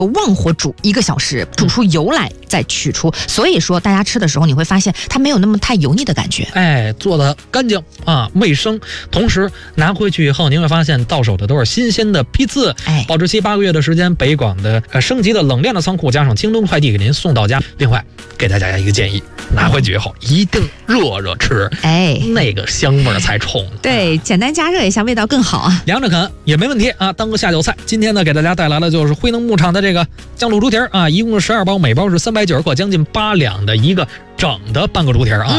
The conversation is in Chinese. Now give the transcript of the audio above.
旺火煮1个小时，煮出油来再取出，所以说大家吃的时候你会发现它没有那么太油腻的感觉。 做的干净啊，卫生，同时拿回去以后，您会发现到手的都是新鲜的批次，保质期8个月的时间，北广的升级的冷链的仓库，加上京东快递给您送到家。另外给大家一个建议，拿回去以后一定热热吃，那个香味才冲。 对，简单加热一下，味道更好啊。 凉着啃也没问题啊，当个下酒菜。今天呢，给大家带来的就是辉能牧场的这个酱卤猪蹄儿啊，一共是12包，每包是390克，将近8两的一个整的半个猪蹄儿啊。